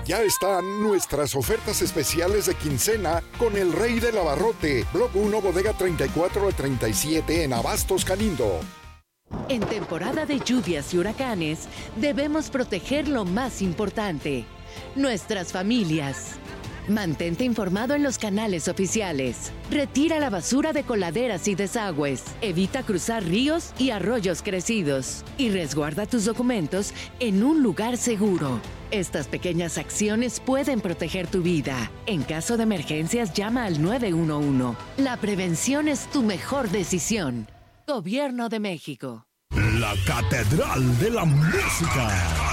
Ya están nuestras ofertas especiales de quincena con el Rey del Abarrote, Block 1, bodega 34 al 37 en Abastos, Galindo. En temporada de lluvias y huracanes, debemos proteger lo más importante, nuestras familias. Mantente informado en los canales oficiales. Retira la basura de coladeras y desagües. Evita cruzar ríos y arroyos crecidos. Y resguarda tus documentos en un lugar seguro. Estas pequeñas acciones pueden proteger tu vida. En caso de emergencias, llama al 911. La prevención es tu mejor decisión. Gobierno de México. La Catedral de la Música.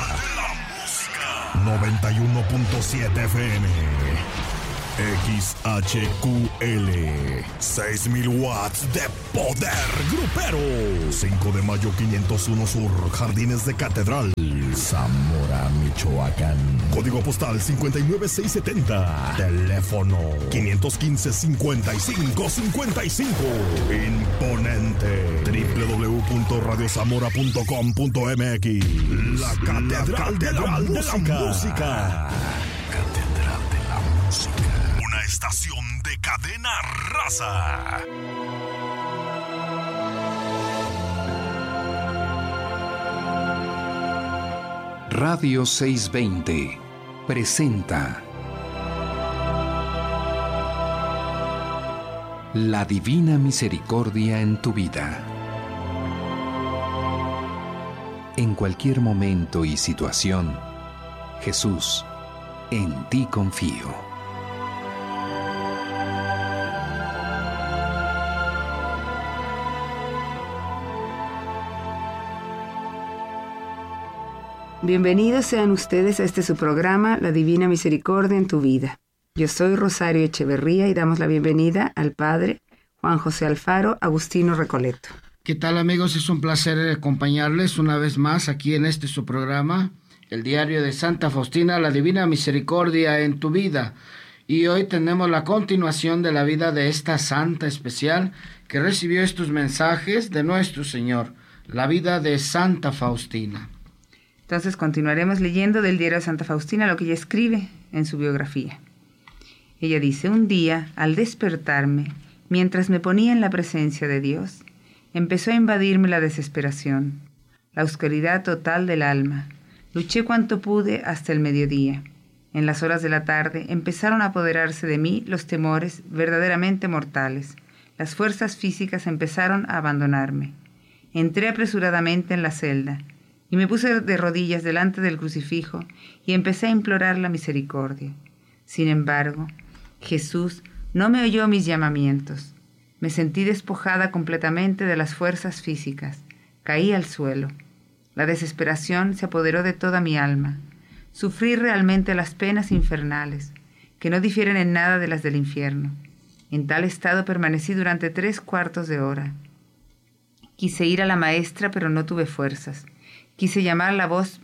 91.7 FM. XHQL 6,000 watts de poder grupero. 5 de mayo 501 Sur, Jardines de Catedral, Zamora, Michoacán. Código postal 59670. Teléfono 515-5555. Imponente. www.radiozamora.com.mx. La Catedral de la Música. Catedral de la Música. Una estación de cadena raza. Radio 620 presenta La Divina Misericordia en tu vida. En cualquier momento y situación, Jesús, en ti confío. Bienvenidos sean ustedes a su programa, La Divina Misericordia en tu vida. Yo soy Rosario Echeverría y damos la bienvenida al Padre Juan José Alfaro Agustino Recoleto. ¿Qué tal, amigos? Es un placer acompañarles una vez más aquí en su programa, el diario de Santa Faustina, La Divina Misericordia en tu vida. Y hoy tenemos la continuación de la vida de esta santa especial que recibió estos mensajes de nuestro Señor, la vida de Santa Faustina. Entonces continuaremos leyendo del diario de Santa Faustina lo que ella escribe en su biografía. Ella dice: un día, al despertarme, mientras me ponía en la presencia de Dios, empezó a invadirme la desesperación, la oscuridad total del alma. Luché cuanto pude hasta el mediodía. En las horas de la tarde empezaron a apoderarse de mí los temores verdaderamente mortales. Las fuerzas físicas empezaron a abandonarme. Entré apresuradamente en la celda y me puse de rodillas delante del crucifijo y empecé a implorar la misericordia. Sin embargo, Jesús no me oyó mis llamamientos. Me sentí despojada completamente de las fuerzas físicas. Caí al suelo. La desesperación se apoderó de toda mi alma. Sufrí realmente las penas infernales, que no difieren en nada de las del infierno. En tal estado permanecí durante 3/4 de hora. Quise ir a la maestra, pero no tuve fuerzas. Quise llamar, la voz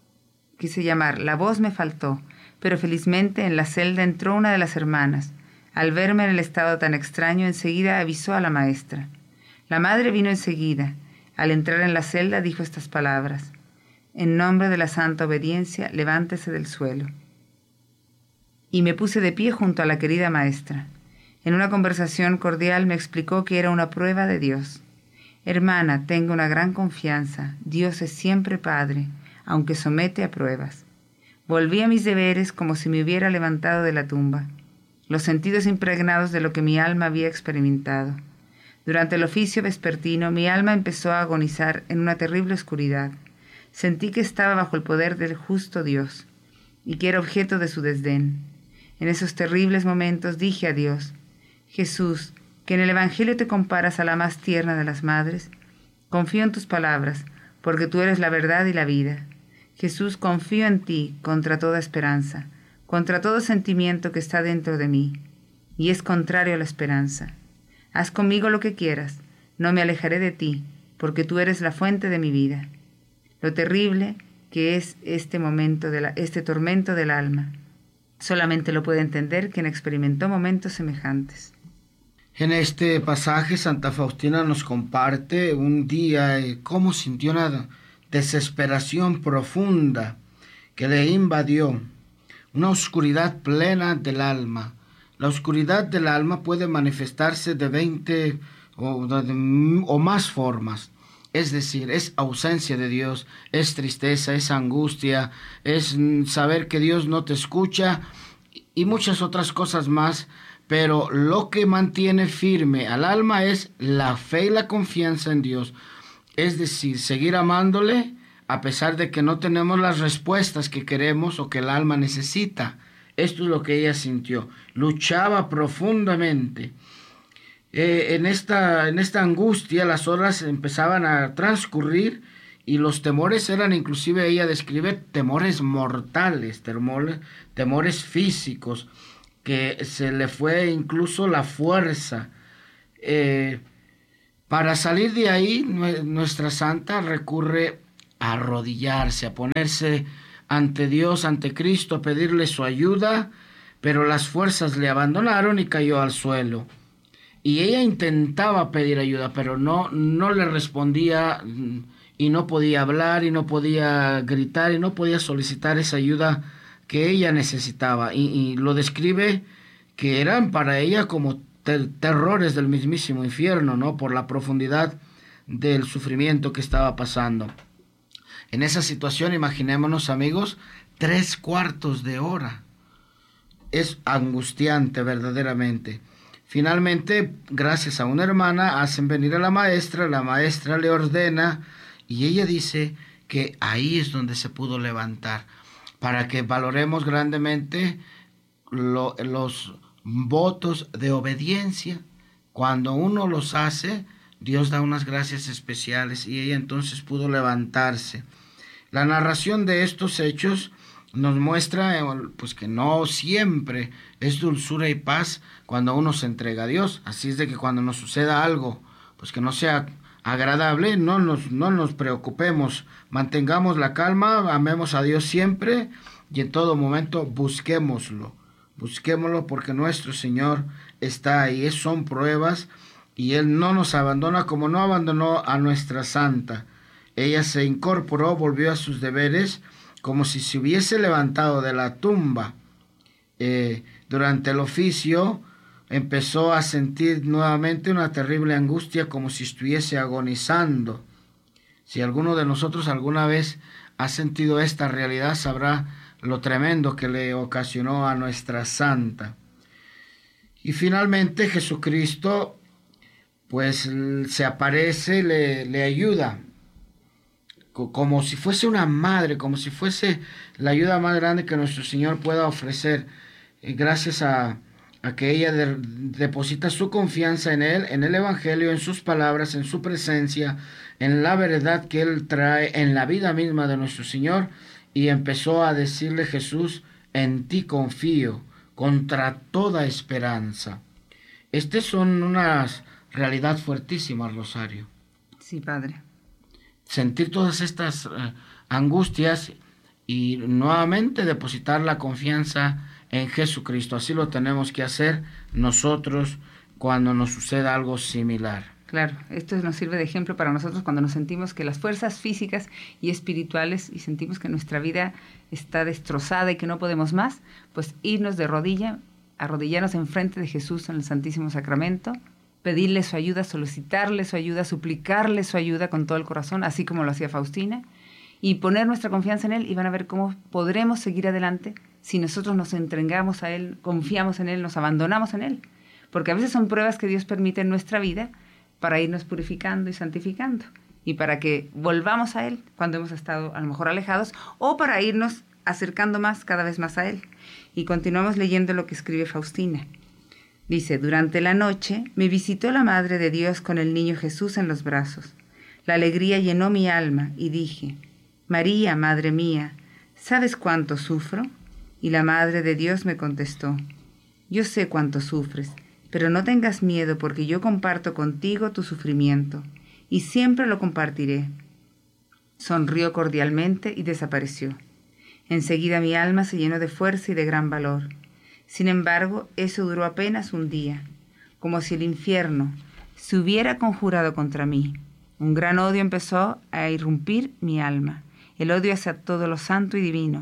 me faltó, pero felizmente en la celda entró una de las hermanas. Al verme en el estado tan extraño, enseguida avisó a la maestra. La madre vino enseguida. Al entrar en la celda dijo estas palabras: en nombre de la santa obediencia, levántese del suelo. Y me puse de pie junto a la querida maestra. En una conversación cordial me explicó que era una prueba de Dios. Hermana, tengo una gran confianza. Dios es siempre Padre, aunque somete a pruebas. Volví a mis deberes como si me hubiera levantado de la tumba, los sentidos impregnados de lo que mi alma había experimentado. Durante el oficio vespertino, mi alma empezó a agonizar en una terrible oscuridad. Sentí que estaba bajo el poder del justo Dios y que era objeto de su desdén. En esos terribles momentos dije a Dios: Jesús, que en el Evangelio te comparas a la más tierna de las madres, confío en tus palabras, porque tú eres la verdad y la vida. Jesús, confío en ti contra toda esperanza, contra todo sentimiento que está dentro de mí, y es contrario a la esperanza. Haz conmigo lo que quieras, no me alejaré de ti, porque tú eres la fuente de mi vida. Lo terrible que es este tormento del alma, solamente lo puede entender quien experimentó momentos semejantes. En este pasaje, Santa Faustina nos comparte un día cómo sintió una desesperación profunda que le invadió. una oscuridad plena del alma. La oscuridad del alma puede manifestarse de 20 o más formas. Es decir, es ausencia de Dios, es tristeza, es angustia, es saber que Dios no te escucha y muchas otras cosas más. Pero lo que mantiene firme al alma es la fe y la confianza en Dios. Es decir, seguir amándole a pesar de que no tenemos las respuestas que queremos o que el alma necesita. Esto es lo que ella sintió. Luchaba profundamente. En esta angustia las horas empezaban a transcurrir y los temores eran, inclusive ella describe, temores mortales, temores físicos, que se le fue incluso la fuerza. Para salir de ahí, nuestra santa recurre a arrodillarse, a ponerse ante Dios, ante Cristo, a pedirle su ayuda, pero las fuerzas le abandonaron y cayó al suelo. Y ella intentaba pedir ayuda, pero no le respondía y no podía hablar y no podía gritar y no podía solicitar esa ayuda que ella necesitaba. Y lo describe que eran para ella como terrores del mismísimo infierno, ¿no? Por la profundidad del sufrimiento que estaba pasando. En esa situación, imaginémonos, amigos, 3/4 de hora. Es angustiante verdaderamente. Finalmente, gracias a una hermana, hacen venir a la maestra le ordena, y ella dice que ahí es donde se pudo levantar, para que valoremos grandemente los votos de obediencia. Cuando uno los hace, Dios da unas gracias especiales, y ella entonces pudo levantarse. La narración de estos hechos nos muestra pues que no siempre es dulzura y paz cuando uno se entrega a Dios. Así es de que cuando nos suceda algo pues que no sea agradable, no nos preocupemos, mantengamos la calma, amemos a Dios siempre y en todo momento busquémoslo porque nuestro Señor está ahí. Son pruebas y Él no nos abandona como no abandonó a nuestra santa. Ella se incorporó, volvió a sus deberes, como si se hubiese levantado de la tumba. Durante el oficio empezó a sentir nuevamente una terrible angustia, como si estuviese agonizando. Si alguno de nosotros alguna vez ha sentido esta realidad, sabrá lo tremendo que le ocasionó a nuestra santa. Y finalmente Jesucristo pues se aparece, le ayuda, como si fuese una madre, como si fuese la ayuda más grande que nuestro Señor pueda ofrecer, gracias a que ella deposita su confianza en Él, en el Evangelio, en sus palabras, en su presencia, en la verdad que Él trae, en la vida misma de nuestro Señor, y empezó a decirle Jesús: en ti confío, contra toda esperanza. Estas son unas realidad fuertísima, Rosario. Sí, Padre. Sentir todas estas angustias y nuevamente depositar la confianza en Jesucristo. Así lo tenemos que hacer nosotros cuando nos suceda algo similar. Claro, esto nos sirve de ejemplo para nosotros cuando nos sentimos que las fuerzas físicas y espirituales y sentimos que nuestra vida está destrozada y que no podemos más, pues irnos de rodilla, arrodillarnos enfrente de Jesús en el Santísimo Sacramento, pedirle su ayuda, solicitarle su ayuda, suplicarle su ayuda con todo el corazón, así como lo hacía Faustina, y poner nuestra confianza en Él, y van a ver cómo podremos seguir adelante si nosotros nos entregamos a Él, confiamos en Él, nos abandonamos en Él. Porque a veces son pruebas que Dios permite en nuestra vida para irnos purificando y santificando, y para que volvamos a Él cuando hemos estado a lo mejor alejados, o para irnos acercando cada vez más a Él. Y continuamos leyendo lo que escribe Faustina. Dice: durante la noche me visitó la Madre de Dios con el niño Jesús en los brazos. La alegría llenó mi alma y dije: María, Madre mía, ¿sabes cuánto sufro? Y la Madre de Dios me contestó: yo sé cuánto sufres, pero no tengas miedo, porque yo comparto contigo tu sufrimiento, y siempre lo compartiré. Sonrió cordialmente y desapareció. Enseguida mi alma se llenó de fuerza y de gran valor. Sin embargo, eso duró apenas un día, como si el infierno se hubiera conjurado contra mí. Un gran odio empezó a irrumpir mi alma, el odio hacia todo lo santo y divino,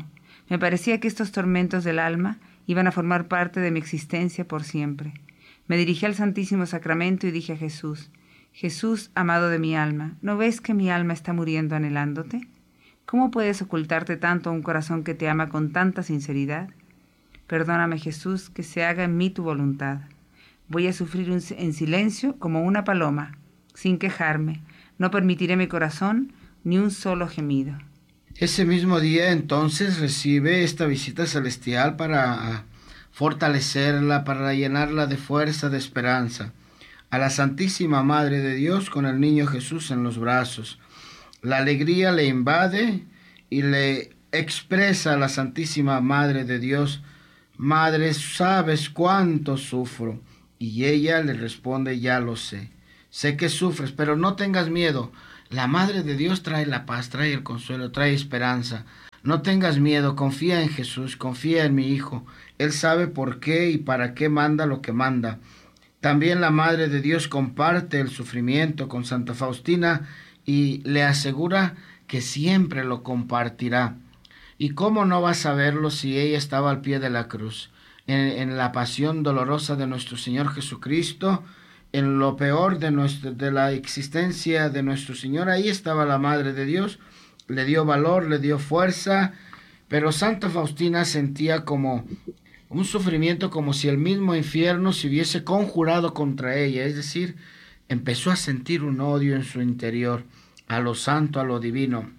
Me parecía que estos tormentos del alma iban a formar parte de mi existencia por siempre. Me dirigí al Santísimo Sacramento y dije a Jesús: Jesús, amado de mi alma, ¿no ves que mi alma está muriendo anhelándote? ¿Cómo puedes ocultarte tanto a un corazón que te ama con tanta sinceridad? Perdóname, Jesús, que se haga en mí tu voluntad. Voy a sufrir en silencio como una paloma, sin quejarme. No permitiré mi corazón ni un solo gemido. Ese mismo día entonces recibe esta visita celestial para fortalecerla, para llenarla de fuerza, de esperanza. A la Santísima Madre de Dios con el niño Jesús en los brazos. La alegría le invade y le expresa a la Santísima Madre de Dios: Madre, sabes cuánto sufro. Y ella le responde: ya lo sé. Sé que sufres, pero no tengas miedo. La Madre de Dios trae la paz, trae el consuelo, trae esperanza. No tengas miedo, confía en Jesús, confía en mi Hijo. Él sabe por qué y para qué manda lo que manda. También la Madre de Dios comparte el sufrimiento con Santa Faustina y le asegura que siempre lo compartirá. ¿Y cómo no va a saberlo si ella estaba al pie de la cruz? En la pasión dolorosa de nuestro Señor Jesucristo, en lo peor de la existencia de nuestro Señor, ahí estaba la Madre de Dios, le dio valor, le dio fuerza, pero Santa Faustina sentía como un sufrimiento, como si el mismo infierno se hubiese conjurado contra ella, es decir, empezó a sentir un odio en su interior a lo santo, a lo divino.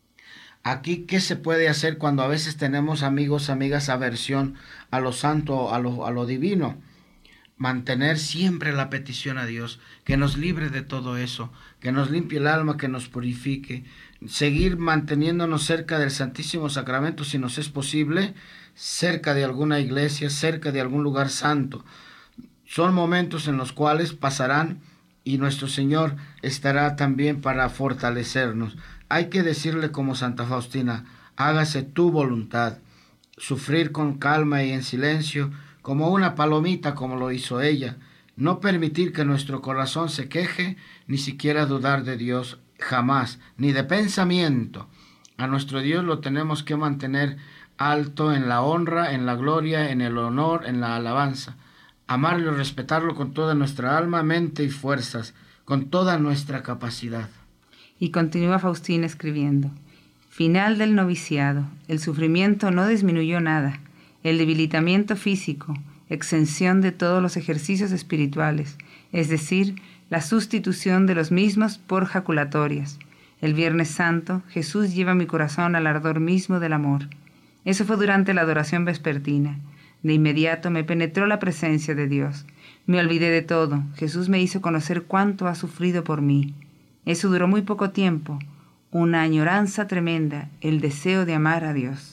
Aquí, ¿qué se puede hacer cuando a veces tenemos amigos, amigas, aversión a lo santo, a lo divino? Mantener siempre la petición a Dios, que nos libre de todo eso, que nos limpie el alma, que nos purifique. Seguir manteniéndonos cerca del Santísimo Sacramento, si nos es posible, cerca de alguna iglesia, cerca de algún lugar santo. Son momentos en los cuales pasarán y nuestro Señor estará también para fortalecernos. Hay que decirle como Santa Faustina: hágase tu voluntad. Sufrir con calma y en silencio, como una palomita, como lo hizo ella. No permitir que nuestro corazón se queje, ni siquiera dudar de Dios, jamás, ni de pensamiento. A nuestro Dios lo tenemos que mantener alto en la honra, en la gloria, en el honor, en la alabanza. Amarlo y respetarlo con toda nuestra alma, mente y fuerzas, con toda nuestra capacidad. Y continúa Faustina escribiendo: final del noviciado. El sufrimiento no disminuyó nada. El debilitamiento físico, exención de todos los ejercicios espirituales, es decir, la sustitución de los mismos por jaculatorias. El Viernes Santo, Jesús lleva mi corazón al ardor mismo del amor. Eso fue durante la adoración vespertina. De inmediato me penetró la presencia de Dios. Me olvidé de todo. Jesús me hizo conocer cuánto ha sufrido por mí. Eso duró muy poco tiempo. Una añoranza tremenda, el deseo de amar a Dios.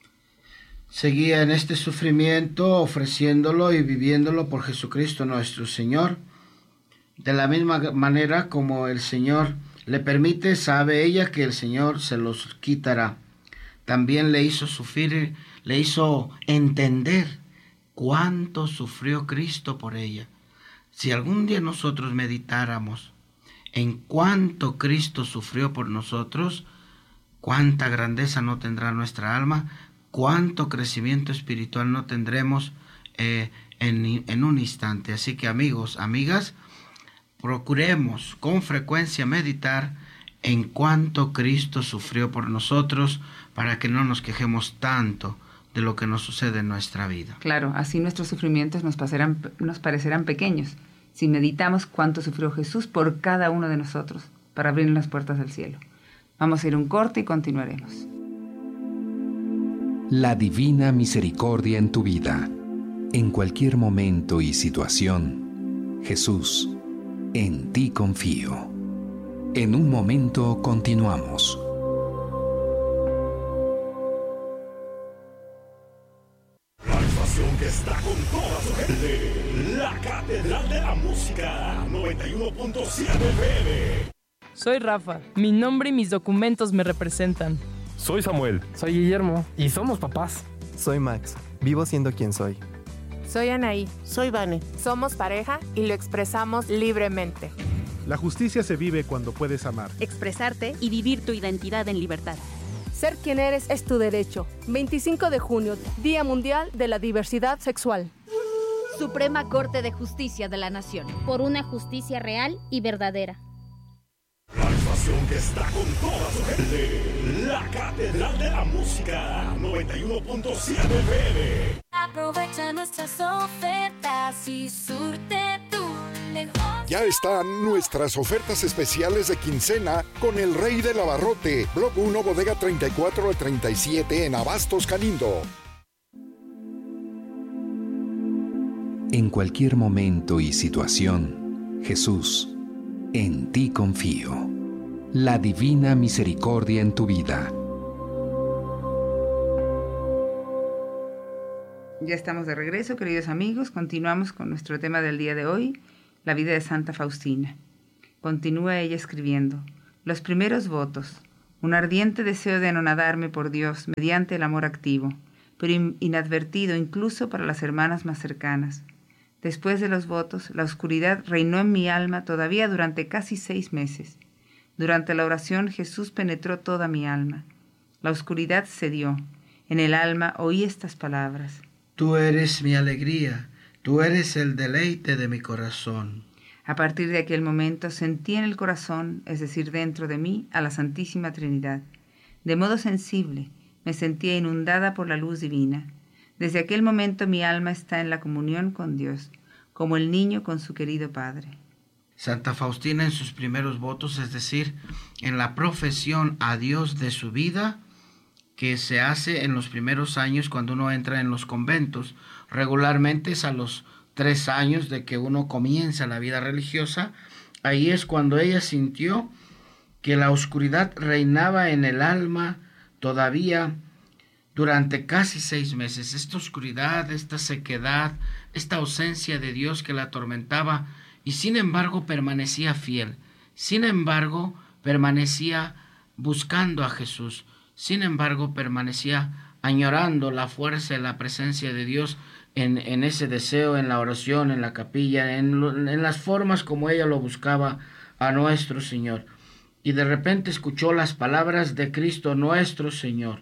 Seguía en este sufrimiento, ofreciéndolo y viviéndolo por Jesucristo nuestro Señor. De la misma manera como el Señor le permite, sabe ella que el Señor se los quitará. También le hizo sufrir, le hizo entender cuánto sufrió Cristo por ella. Si algún día nosotros meditáramos en cuánto Cristo sufrió por nosotros, cuánta grandeza no tendrá nuestra alma, cuánto crecimiento espiritual no tendremos en un instante. Así que amigos, amigas, procuremos con frecuencia meditar en cuánto Cristo sufrió por nosotros, para que no nos quejemos tanto de lo que nos sucede en nuestra vida. Claro, así nuestros sufrimientos nos parecerán pequeños, si meditamos cuánto sufrió Jesús por cada uno de nosotros, para abrir las puertas del cielo. Vamos a ir a un corte y continuaremos. La divina misericordia en tu vida. En cualquier momento y situación, Jesús, en ti confío. En un momento continuamos. La estación que está con toda su gente. La Catedral de la Música. 91.7 FM. Soy Rafa. Mi nombre y mis documentos me representan. Soy Samuel. Soy Guillermo. Y somos papás. Soy Max. Vivo siendo quien soy. Soy Anaí. Soy Vane. Somos pareja y lo expresamos libremente. La justicia se vive cuando puedes amar, expresarte y vivir tu identidad en libertad. Ser quien eres es tu derecho. 25 de junio, Día Mundial de la Diversidad Sexual. Suprema Corte de Justicia de la Nación. Por una justicia real y verdadera. La estación que está con toda su gente. La Catedral de la Música. 91.7 FM. Aprovecha nuestras ofertas y surte tu negocio. Ya están nuestras ofertas especiales de quincena con el Rey del Abarrote. Bloque 1, bodega 34 al 37 en Abastos Calindo. En cualquier momento y situación, Jesús, en ti confío. La divina misericordia en tu vida. Ya estamos de regreso, queridos amigos. Continuamos con nuestro tema del día de hoy, la vida de Santa Faustina. Continúa ella escribiendo: los primeros votos, un ardiente deseo de anonadarme por Dios mediante el amor activo, pero inadvertido incluso para las hermanas más cercanas. Después de los votos, la oscuridad reinó en mi alma todavía durante casi 6 meses. Durante la oración Jesús penetró toda mi alma. La oscuridad cedió. En el alma oí estas palabras: Tú eres mi alegría, tú eres el deleite de mi corazón. A partir de aquel momento sentí en el corazón, es decir, dentro de mí, a la Santísima Trinidad. De modo sensible, me sentía inundada por la luz divina. Desde aquel momento mi alma está en la comunión con Dios, como el niño con su querido Padre. Santa Faustina en sus primeros votos, es decir, en la profesión a Dios de su vida, que se hace en los primeros años cuando uno entra en los conventos. Regularmente es a los 3 años de que uno comienza la vida religiosa. Ahí es cuando ella sintió que la oscuridad reinaba en el alma todavía durante casi 6 meses. Esta oscuridad, esta sequedad, esta ausencia de Dios que la atormentaba, y sin embargo permanecía fiel. Sin embargo permanecía buscando a Jesús. Sin embargo permanecía añorando la fuerza y la presencia de Dios en ese deseo, en la oración, en la capilla, en las formas como ella lo buscaba a nuestro Señor. Y de repente escuchó las palabras de Cristo nuestro Señor: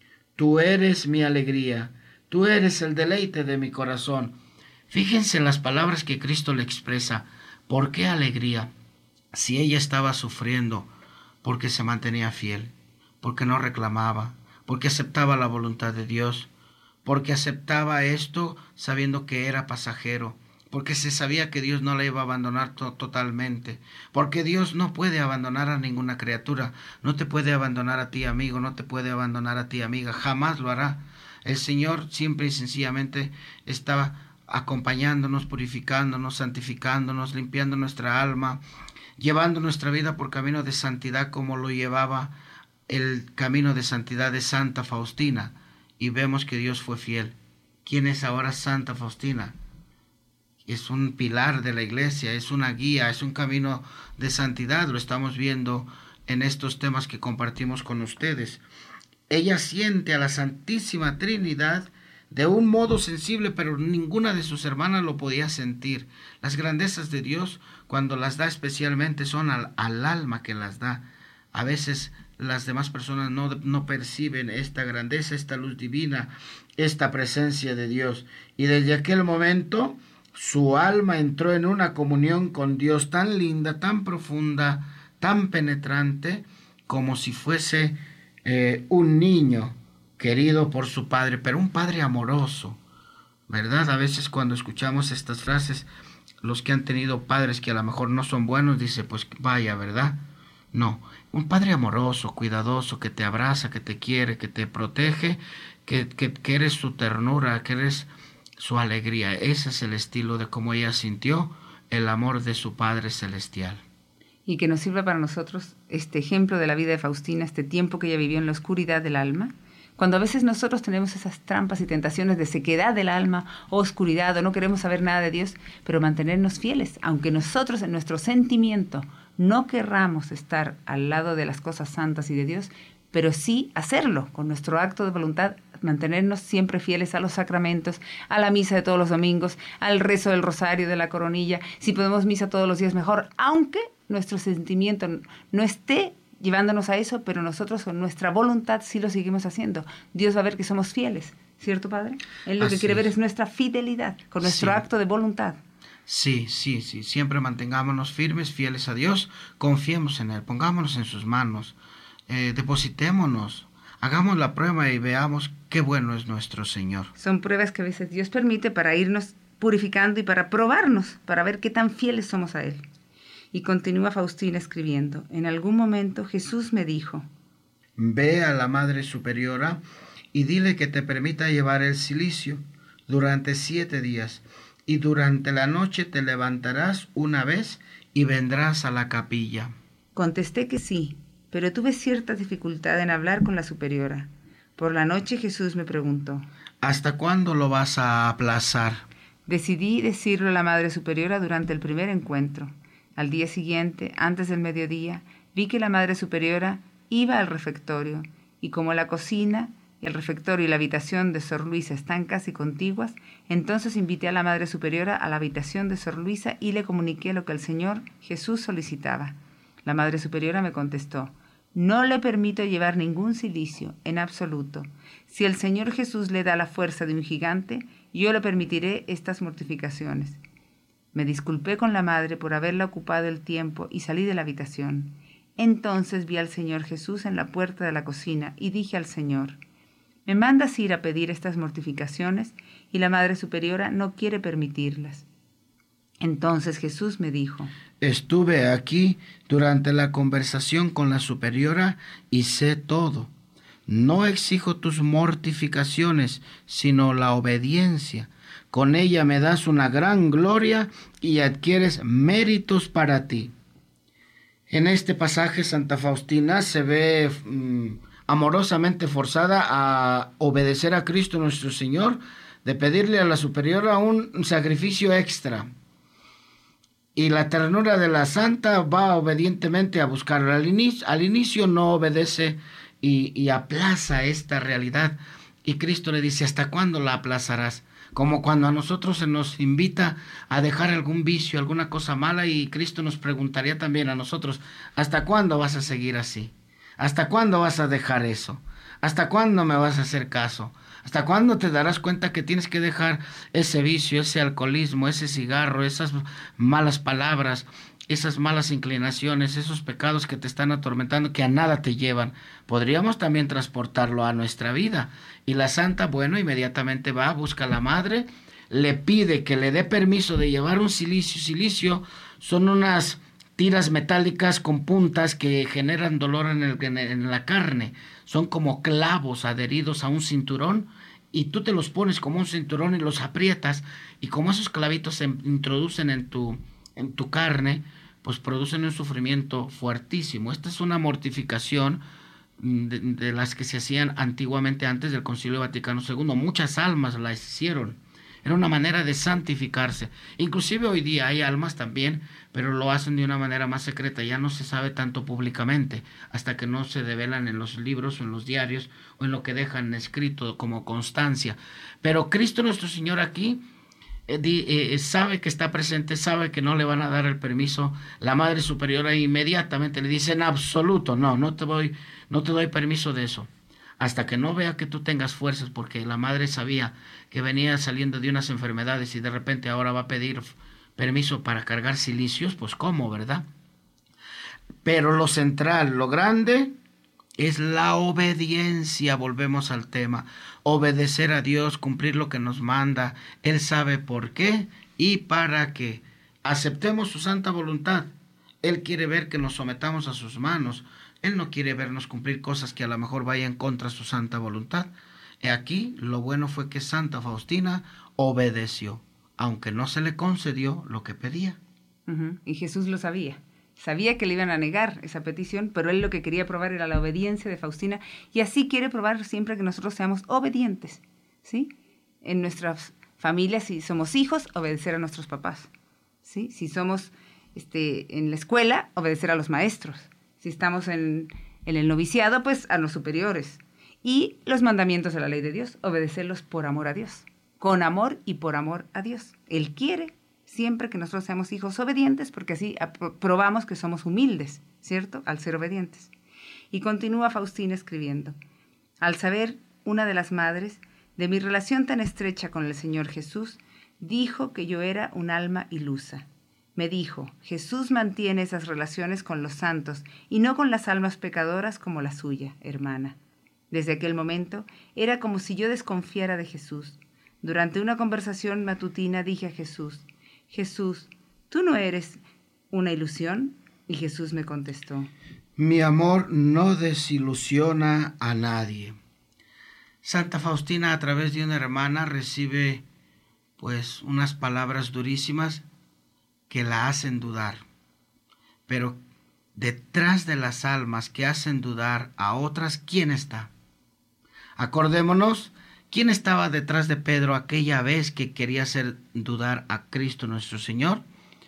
Tú eres mi alegría, tú eres el deleite de mi corazón. Fíjense en las palabras que Cristo le expresa. ¿Por qué alegría? Si ella estaba sufriendo, porque se mantenía fiel, porque no reclamaba, porque aceptaba la voluntad de Dios, porque aceptaba esto sabiendo que era pasajero, porque se sabía que Dios no la iba a abandonar totalmente, porque Dios no puede abandonar a ninguna criatura, no te puede abandonar a ti, amigo, no te puede abandonar a ti, amiga, jamás lo hará. El Señor simple y sencillamente estaba acompañándonos, purificándonos, santificándonos, limpiando nuestra alma, llevando nuestra vida por camino de santidad como lo llevaba el camino de santidad de Santa Faustina. Y vemos que Dios fue fiel. ¿Quién es ahora Santa Faustina? Es un pilar de la iglesia, es una guía, es un camino de santidad. Lo estamos viendo en estos temas que compartimos con ustedes. Ella siente a la Santísima Trinidad de un modo sensible, pero ninguna de sus hermanas lo podía sentir. Las grandezas de Dios, cuando las da especialmente, son al alma que las da. A veces las demás personas no perciben esta grandeza, esta luz divina, esta presencia de Dios. Y desde aquel momento su alma entró en una comunión con Dios tan linda, tan profunda, tan penetrante, como si fuese un niño querido por su padre, pero un padre amoroso, ¿verdad? A veces cuando escuchamos estas frases, los que han tenido padres que a lo mejor no son buenos, dice, pues vaya, ¿verdad? No, un padre amoroso, cuidadoso, que te abraza, que te quiere, que te protege, que eres su ternura, que eres su alegría. Ese es el estilo de cómo ella sintió el amor de su Padre Celestial. Y que nos sirva para nosotros este ejemplo de la vida de Faustina, este tiempo que ella vivió en la oscuridad del alma. Cuando a veces nosotros tenemos esas trampas y tentaciones de sequedad del alma o oscuridad o no queremos saber nada de Dios, pero mantenernos fieles, aunque nosotros en nuestro sentimiento no querramos estar al lado de las cosas santas y de Dios, pero sí hacerlo con nuestro acto de voluntad, mantenernos siempre fieles a los sacramentos, a la misa de todos los domingos, al rezo del rosario, de la coronilla. Si podemos misa todos los días, mejor, aunque nuestro sentimiento no esté llevándonos a eso, pero nosotros con nuestra voluntad sí lo seguimos haciendo. Dios va a ver que somos fieles, ¿cierto, Padre? Él lo que quiere ver es nuestra fidelidad, con nuestro acto de voluntad. Sí, siempre mantengámonos firmes, fieles a Dios, confiemos en Él, pongámonos en sus manos, depositémonos, hagamos la prueba y veamos qué bueno es nuestro Señor. Son pruebas que a veces Dios permite para irnos purificando y para probarnos, para ver qué tan fieles somos a Él. Y continúa Faustina escribiendo, en algún momento Jesús me dijo, ve a la Madre Superiora y dile que te permita llevar el cilicio durante 7 días, y durante la noche te levantarás una vez y vendrás a la capilla. Contesté que sí, pero tuve cierta dificultad en hablar con la superiora. Por la noche Jesús me preguntó, ¿hasta cuándo lo vas a aplazar? Decidí decirlo a la Madre Superiora durante el primer encuentro. Al día siguiente, antes del mediodía, vi que la Madre Superiora iba al refectorio, y como la cocina, el refectorio y la habitación de Sor Luisa están casi contiguas, entonces invité a la Madre Superiora a la habitación de Sor Luisa y le comuniqué lo que el Señor Jesús solicitaba. La Madre Superiora me contestó, no le permito llevar ningún cilicio, en absoluto. Si el Señor Jesús le da la fuerza de un gigante, yo le permitiré estas mortificaciones. Me disculpé con la Madre por haberla ocupado el tiempo y salí de la habitación. Entonces vi al Señor Jesús en la puerta de la cocina y dije al Señor, me mandas ir a pedir estas mortificaciones y la Madre Superiora no quiere permitirlas. Entonces Jesús me dijo, estuve aquí durante la conversación con la Superiora y sé todo. No exijo tus mortificaciones, sino la obediencia. Con ella me das una gran gloria y adquieres méritos para ti. En este pasaje Santa Faustina se ve amorosamente forzada a obedecer a Cristo nuestro Señor, de pedirle a la superiora un sacrificio extra. Y la ternura de la santa va obedientemente a buscarlo. Al inicio no obedece y aplaza esta realidad. Y Cristo le dice, ¿hasta cuándo la aplazarás? Como cuando a nosotros se nos invita a dejar algún vicio, alguna cosa mala, y Cristo nos preguntaría también a nosotros, ¿hasta cuándo vas a seguir así? ¿Hasta cuándo vas a dejar eso? ¿Hasta cuándo me vas a hacer caso? ¿Hasta cuándo te darás cuenta que tienes que dejar ese vicio, ese alcoholismo, ese cigarro, esas malas palabras, esas malas inclinaciones, esos pecados que te están atormentando, que a nada te llevan? Podríamos también transportarlo a nuestra vida. Y la santa, bueno, inmediatamente va, busca a la madre, le pide que le dé permiso de llevar un cilicio. Cilicio son unas tiras metálicas con puntas que generan dolor en la carne. Son como clavos adheridos a un cinturón y tú te los pones como un cinturón y los aprietas, y como esos clavitos se introducen en tu carne, pues producen un sufrimiento fuertísimo. Esta es una mortificación de las que se hacían antiguamente antes del Concilio Vaticano II. Muchas almas la hicieron. Era una manera de santificarse. Inclusive hoy día hay almas también, pero lo hacen de una manera más secreta. Ya no se sabe tanto públicamente, hasta que no se develan en los libros o en los diarios o en lo que dejan escrito como constancia. Pero Cristo nuestro Señor aquí sabe que está presente, sabe que no le van a dar el permiso. La Madre Superiora inmediatamente le dice, en absoluto, no te doy permiso de eso. Hasta que no vea que tú tengas fuerzas, porque la madre sabía que venía saliendo de unas enfermedades y de repente ahora va a pedir permiso para cargar cilicios, pues ¿cómo, verdad? Pero lo central, lo grande, es la obediencia. Volvemos al tema, obedecer a Dios, cumplir lo que nos manda. Él sabe por qué y para qué. Aceptemos su santa voluntad. Él quiere ver que nos sometamos a sus manos. Él no quiere vernos cumplir cosas que a lo mejor vayan contra su santa voluntad. Y aquí lo bueno fue que Santa Faustina obedeció, aunque no se le concedió lo que pedía. Y Jesús lo sabía. Sabía que le iban a negar esa petición, pero él lo que quería probar era la obediencia de Faustina, y así quiere probar siempre que nosotros seamos obedientes, ¿sí? En nuestras familias, si somos hijos, obedecer a nuestros papás, ¿sí? Si somos en la escuela, obedecer a los maestros. Si estamos en el noviciado, pues a los superiores. Y los mandamientos de la ley de Dios, obedecerlos por amor a Dios. Con amor y por amor a Dios. Él quiere siempre que nosotros seamos hijos obedientes, porque así probamos que somos humildes, ¿cierto? Al ser obedientes. Y continúa Faustina escribiendo: al saber una de las madres de mi relación tan estrecha con el Señor Jesús, dijo que yo era un alma ilusa. Me dijo: Jesús mantiene esas relaciones con los santos y no con las almas pecadoras como la suya, hermana. Desde aquel momento era como si yo desconfiara de Jesús. Durante una conversación matutina dije a Jesús: Jesús, ¿tú no eres una ilusión? Y Jesús me contestó: mi amor no desilusiona a nadie. Santa Faustina, a través de una hermana, recibe pues unas palabras durísimas que la hacen dudar. Pero detrás de las almas que hacen dudar a otras, ¿quién está? Acordémonos, ¿quién estaba detrás de Pedro aquella vez que quería hacer dudar a Cristo nuestro Señor?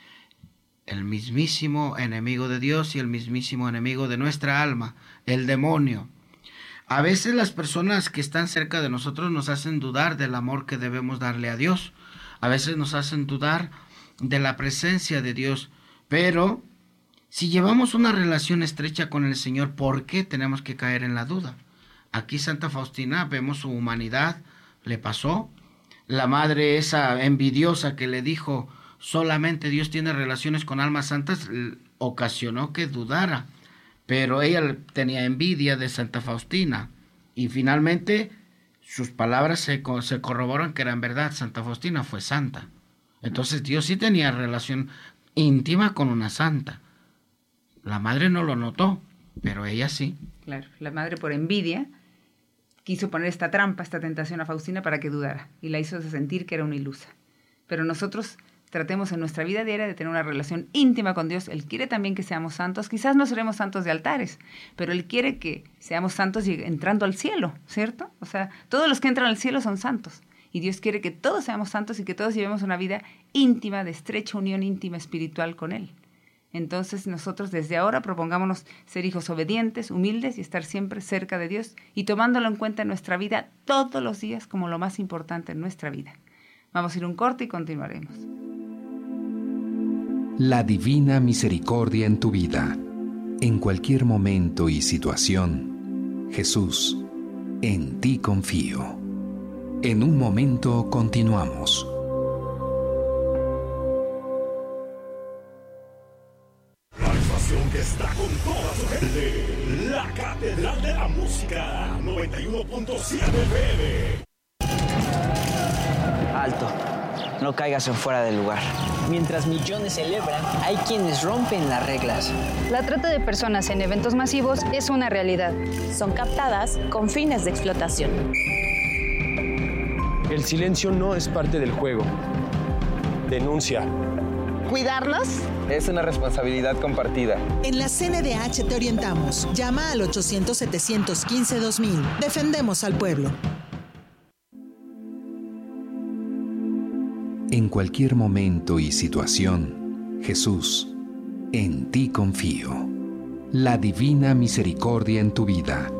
El mismísimo enemigo de Dios y el mismísimo enemigo de nuestra alma, el demonio. A veces las personas que están cerca de nosotros nos hacen dudar del amor que debemos darle a Dios. A veces nos hacen dudar de la presencia de Dios. Pero si llevamos una relación estrecha con el Señor, ¿por qué tenemos que caer en la duda? Aquí Santa Faustina, vemos su humanidad, le pasó. La madre esa envidiosa que le dijo: solamente Dios tiene relaciones con almas santas, ocasionó que dudara. Pero ella tenía envidia de Santa Faustina. Y finalmente sus palabras se corroboran que eran verdad. Santa Faustina fue santa. Entonces Dios sí tenía relación íntima con una santa. La madre no lo notó, pero ella sí. Claro, la madre por envidia quiso poner esta trampa, esta tentación a Faustina para que dudara. Y la hizo sentir que era una ilusa. Pero nosotros tratemos en nuestra vida diaria de tener una relación íntima con Dios. Él quiere también que seamos santos. Quizás no seremos santos de altares, pero Él quiere que seamos santos entrando al cielo, ¿cierto? O sea, todos los que entran al cielo son santos. Y Dios quiere que todos seamos santos y que todos llevemos una vida íntima, de estrecha unión íntima espiritual con Él. Entonces nosotros desde ahora propongámonos ser hijos obedientes, humildes y estar siempre cerca de Dios y tomándolo en cuenta en nuestra vida todos los días como lo más importante en nuestra vida. Vamos a ir un corte y continuaremos. La divina misericordia en tu vida, en cualquier momento y situación. Jesús, en ti confío. En un momento continuamos. La estación que está con toda su gente, la Catedral de la Música, 91.7 FM. Alto, no caigas en fuera del lugar. Mientras millones celebran, hay quienes rompen las reglas. La trata de personas en eventos masivos es una realidad. Son captadas con fines de explotación. El silencio no es parte del juego. Denuncia. ¿Cuidarnos? Es una responsabilidad compartida. En la CNDH te orientamos. Llama al 800-715-2000. Defendemos al pueblo. En cualquier momento y situación, Jesús, en ti confío. La divina misericordia en tu vida.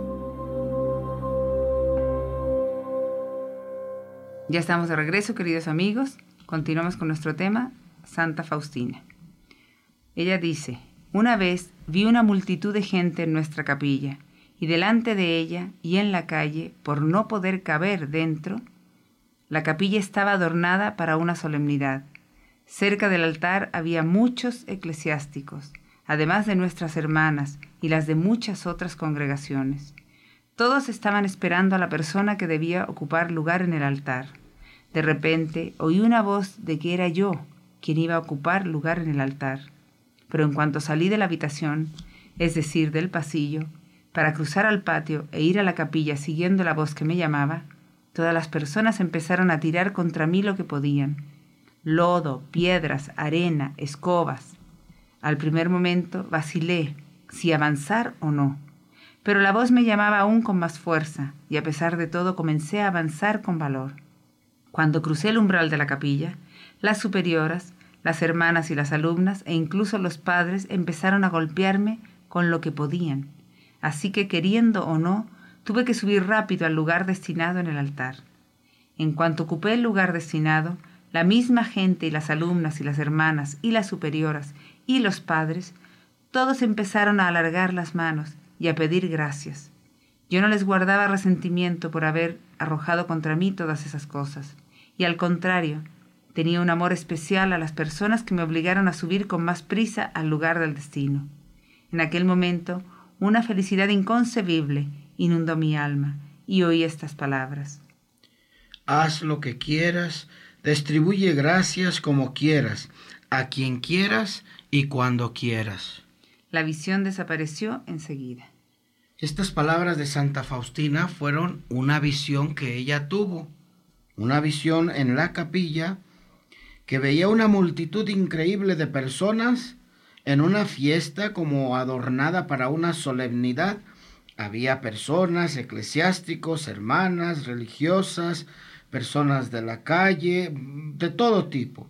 Ya estamos de regreso, queridos amigos. Continuamos con nuestro tema, Santa Faustina. Ella dice: una vez vi una multitud de gente en nuestra capilla, y delante de ella y en la calle, por no poder caber dentro, la capilla estaba adornada para una solemnidad. Cerca del altar había muchos eclesiásticos, además de nuestras hermanas y las de muchas otras congregaciones. Todos estaban esperando a la persona que debía ocupar lugar en el altar. De repente oí una voz de que era yo quien iba a ocupar lugar en el altar. Pero en cuanto salí de la habitación, es decir, del pasillo, para cruzar al patio e ir a la capilla siguiendo la voz que me llamaba, todas las personas empezaron a tirar contra mí lo que podían: lodo, piedras, arena, escobas. Al primer momento vacilé si avanzar o no, pero la voz me llamaba aún con más fuerza, y a pesar de todo comencé a avanzar con valor. Cuando crucé el umbral de la capilla, las superioras, las hermanas y las alumnas, e incluso los padres, empezaron a golpearme con lo que podían. Así que, queriendo o no, tuve que subir rápido al lugar destinado en el altar. En cuanto ocupé el lugar destinado, la misma gente y las alumnas y las hermanas y las superioras y los padres, todos empezaron a alargar las manos y a pedir gracias. Yo no les guardaba resentimiento por haber arrojado contra mí todas esas cosas, y al contrario, tenía un amor especial a las personas que me obligaron a subir con más prisa al lugar del destino. En aquel momento, una felicidad inconcebible inundó mi alma, y oí estas palabras. Haz lo que quieras, distribuye gracias como quieras, a quien quieras y cuando quieras. La visión desapareció enseguida. Estas palabras de Santa Faustina fueron una visión que ella tuvo, una visión en la capilla, que veía una multitud increíble de personas en una fiesta como adornada para una solemnidad. Había personas, eclesiásticos, hermanas, religiosas, personas de la calle, de todo tipo.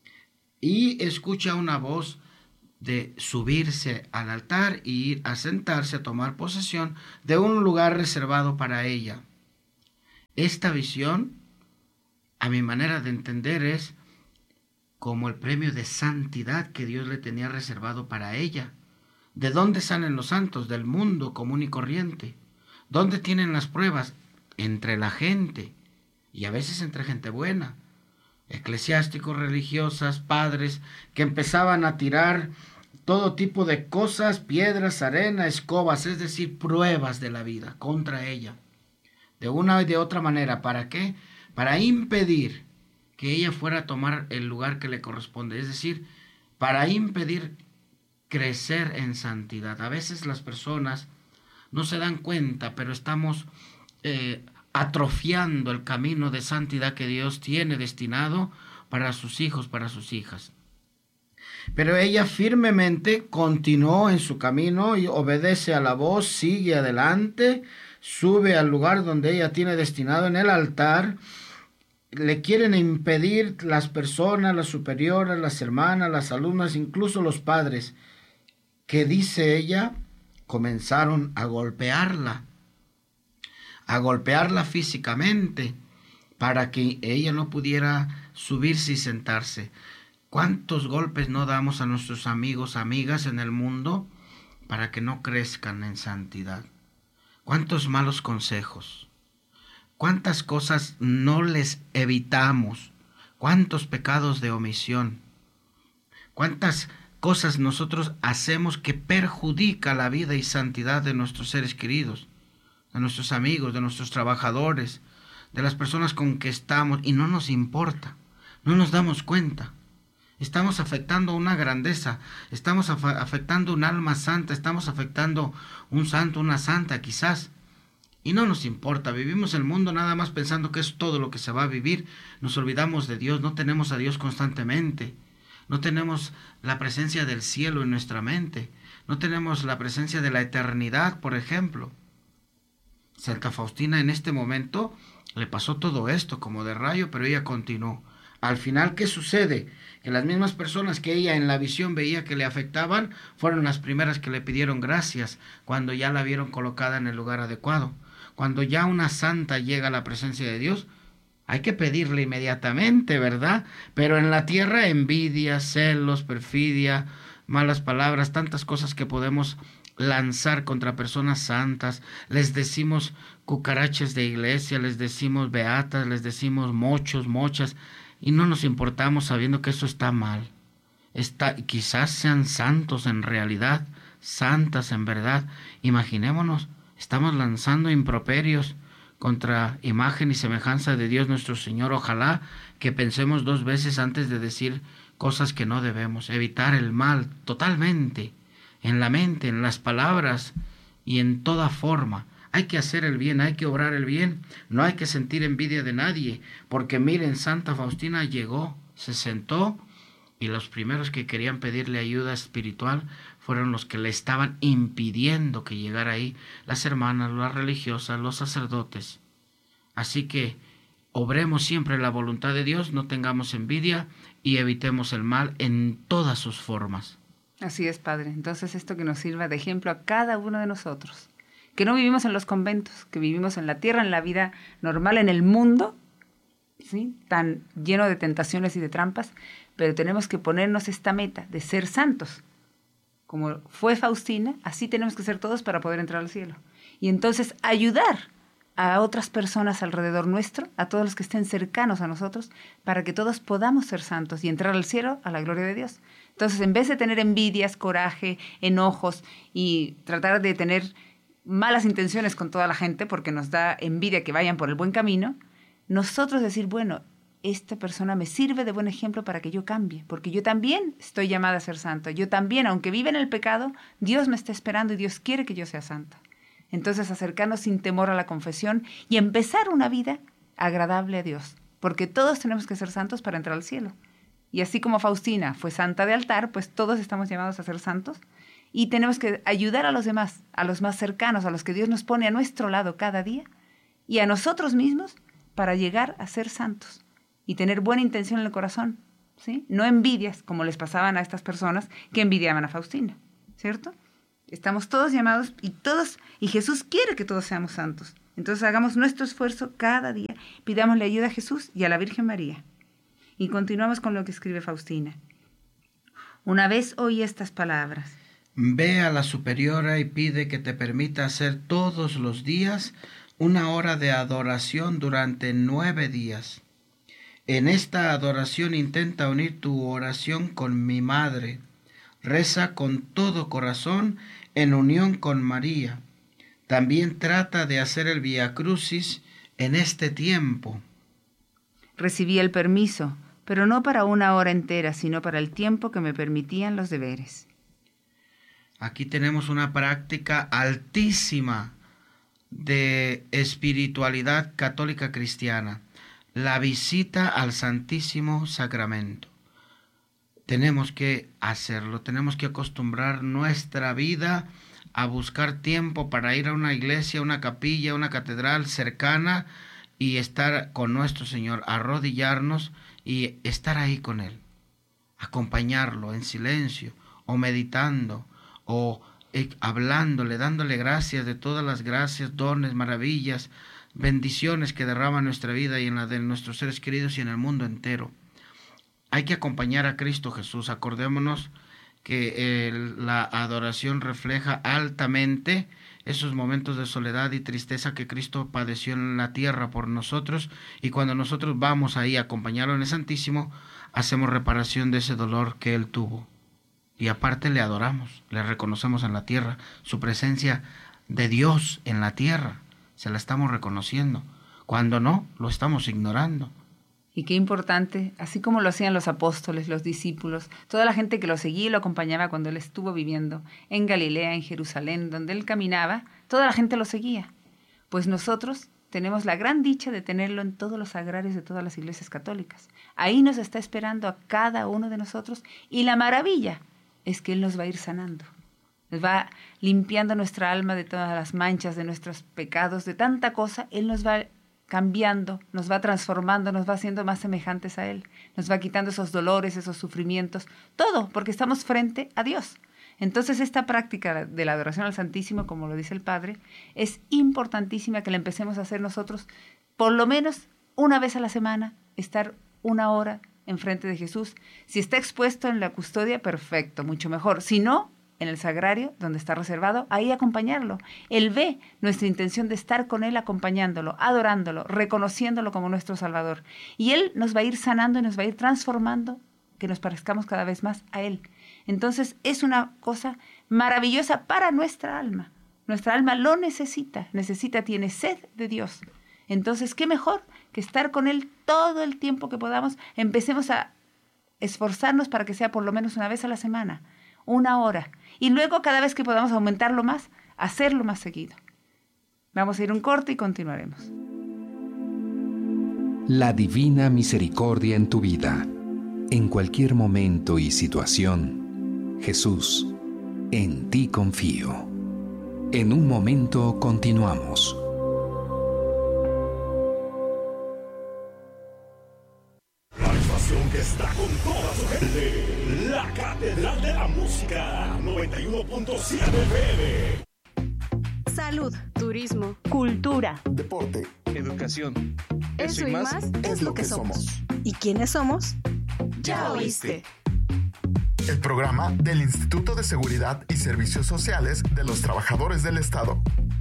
Y escucha una voz de subirse al altar y ir a sentarse a tomar posesión de un lugar reservado para ella. Esta visión, a mi manera de entender, es como el premio de santidad que Dios le tenía reservado para ella. ¿De dónde salen los santos? Del mundo común y corriente. ¿Dónde tienen las pruebas? Entre la gente, y a veces entre gente buena. Eclesiásticos, religiosas, padres, que empezaban a tirar todo tipo de cosas, piedras, arena, escobas, es decir, pruebas de la vida contra ella. De una y de otra manera, ¿para qué? Para impedir que ella fuera a tomar el lugar que le corresponde, es decir, para impedir crecer en santidad. A veces las personas no se dan cuenta, pero estamos atrofiando el camino de santidad que Dios tiene destinado para sus hijos, para sus hijas. Pero ella firmemente continuó en su camino y obedece a la voz, sigue adelante, sube al lugar donde ella tiene destinado en el altar. Le quieren impedir las personas, las superiores, las hermanas, las alumnas, incluso los padres, que dice ella, comenzaron a golpearla físicamente para que ella no pudiera subirse y sentarse. ¿Cuántos golpes no damos a nuestros amigos, amigas en el mundo para que no crezcan en santidad? ¿Cuántos malos consejos? ¿Cuántas cosas no les evitamos? ¿Cuántos pecados de omisión? ¿Cuántas cosas nosotros hacemos que perjudica la vida y santidad de nuestros seres queridos, de nuestros amigos, de nuestros trabajadores, de las personas con que estamos, y no nos importa, no nos damos cuenta? Estamos afectando una grandeza, estamos afectando un alma santa, estamos afectando un santo, una santa quizás, y no nos importa. Vivimos el mundo nada más pensando que es todo lo que se va a vivir. Nos olvidamos de Dios, no tenemos a Dios constantemente, no tenemos la presencia del cielo en nuestra mente, no tenemos la presencia de la eternidad, por ejemplo. Santa Faustina en este momento le pasó todo esto como de rayo, pero ella continuó. Al final, ¿qué sucede? Que las mismas personas que ella en la visión veía que le afectaban fueron las primeras que le pidieron gracias cuando ya la vieron colocada en el lugar adecuado. Cuando ya una santa llega a la presencia de Dios, hay que pedirle inmediatamente, ¿verdad? Pero en la tierra, envidia, celos, perfidia, malas palabras, tantas cosas que podemos lanzar contra personas santas. Les decimos cucarachas de iglesia, les decimos beatas, les decimos mochos, mochas, y no nos importamos sabiendo que eso está mal. Quizás sean santos en realidad, santas en verdad. Imaginémonos, estamos lanzando improperios contra imagen y semejanza de Dios nuestro Señor. Ojalá que pensemos dos veces antes de decir cosas que no debemos. Evitar el mal totalmente, en la mente, en las palabras y en toda forma. Hay que hacer el bien, hay que obrar el bien, no hay que sentir envidia de nadie, porque miren, Santa Faustina llegó, se sentó, y los primeros que querían pedirle ayuda espiritual fueron los que le estaban impidiendo que llegara ahí, las hermanas, las religiosas, los sacerdotes. Así que obremos siempre la voluntad de Dios, no tengamos envidia y evitemos el mal en todas sus formas. Así es, Padre. Entonces esto que nos sirva de ejemplo a cada uno de nosotros, que no vivimos en los conventos, que vivimos en la tierra, en la vida normal, en el mundo, ¿sí?, tan lleno de tentaciones y de trampas, pero tenemos que ponernos esta meta de ser santos, como fue Faustina, así tenemos que ser todos para poder entrar al cielo. Y entonces ayudar a otras personas alrededor nuestro, a todos los que estén cercanos a nosotros, para que todos podamos ser santos y entrar al cielo a la gloria de Dios. Entonces, en vez de tener envidias, coraje, enojos y tratar de tener malas intenciones con toda la gente, porque nos da envidia que vayan por el buen camino, nosotros decir, bueno, esta persona me sirve de buen ejemplo para que yo cambie, porque yo también estoy llamada a ser santo. Yo también, aunque vive en el pecado, Dios me está esperando y Dios quiere que yo sea santa. Entonces, acercarnos sin temor a la confesión y empezar una vida agradable a Dios, porque todos tenemos que ser santos para entrar al cielo. Y así como Faustina fue santa de altar, pues todos estamos llamados a ser santos y tenemos que ayudar a los demás, a los más cercanos, a los que Dios nos pone a nuestro lado cada día y a nosotros mismos para llegar a ser santos y tener buena intención en el corazón, ¿sí? No envidias, como les pasaban a estas personas que envidiaban a Faustina, ¿cierto? Estamos todos llamados y Jesús quiere que todos seamos santos. Entonces hagamos nuestro esfuerzo cada día, pidámosle ayuda a Jesús y a la Virgen María. Y continuamos con lo que escribe Faustina. Una vez oí estas palabras. Ve a la superiora y pide que te permita hacer todos los días una hora de adoración durante 9 días. En esta adoración intenta unir tu oración con mi madre. Reza con todo corazón en unión con María. También trata de hacer el Vía Crucis en este tiempo. Recibí el permiso, pero no para una hora entera, sino para el tiempo que me permitían los deberes. Aquí tenemos una práctica altísima de espiritualidad católica cristiana, la visita al Santísimo Sacramento. Tenemos que hacerlo, tenemos que acostumbrar nuestra vida a buscar tiempo para ir a una iglesia, una capilla, una catedral cercana y estar con nuestro Señor, arrodillarnos y estar ahí con Él, acompañarlo en silencio o meditando o hablándole, dándole gracias de todas las gracias, dones, maravillas, bendiciones que derrama en nuestra vida y en la de nuestros seres queridos y en el mundo entero. Hay que acompañar a Cristo Jesús. Acordémonos que la adoración refleja altamente esos momentos de soledad y tristeza que Cristo padeció en la tierra por nosotros, y cuando nosotros vamos ahí a acompañarlo en el Santísimo, hacemos reparación de ese dolor que Él tuvo. Y aparte le adoramos, le reconocemos en la tierra, su presencia de Dios en la tierra, se la estamos reconociendo. Cuando no, lo estamos ignorando. Y qué importante, así como lo hacían los apóstoles, los discípulos, toda la gente que lo seguía y lo acompañaba cuando Él estuvo viviendo en Galilea, en Jerusalén, donde Él caminaba, toda la gente lo seguía. Pues nosotros tenemos la gran dicha de tenerlo en todos los sagrarios de todas las iglesias católicas. Ahí nos está esperando a cada uno de nosotros, y la maravilla es que Él nos va a ir sanando. Nos va limpiando nuestra alma de todas las manchas, de nuestros pecados, de tanta cosa. Él nos va cambiando, nos va transformando, nos va haciendo más semejantes a Él. Nos va quitando esos dolores, esos sufrimientos, todo, porque estamos frente a Dios. Entonces esta práctica de la adoración al Santísimo, como lo dice el Padre, es importantísima que la empecemos a hacer nosotros, por lo menos una vez a la semana, estar una hora enfrente de Jesús. Si está expuesto en la custodia, perfecto, mucho mejor. Si no, en el sagrario, donde está reservado, ahí acompañarlo. Él ve nuestra intención de estar con Él, acompañándolo, adorándolo, reconociéndolo como nuestro Salvador. Y Él nos va a ir sanando y nos va a ir transformando, que nos parezcamos cada vez más a Él. Entonces es una cosa maravillosa para nuestra alma. Nuestra alma lo necesita, tiene sed de Dios. Entonces, ¿qué mejor que estar con Él todo el tiempo que podamos? Empecemos a esforzarnos para que sea por lo menos una vez a la semana, una hora. Y luego, cada vez que podamos aumentarlo más, hacerlo más seguido. Vamos a ir un corte y continuaremos. La divina misericordia en tu vida. En cualquier momento y situación, Jesús, en ti confío. En un momento continuamos. La estación que está con toda su gente. La Catedral de la Música. 91.7 FM. Salud, turismo, cultura, deporte, educación. Eso y más es lo que somos. ¿Y quiénes somos? Ya oíste. el programa del Instituto de Seguridad y Servicios Sociales de los Trabajadores del Estado.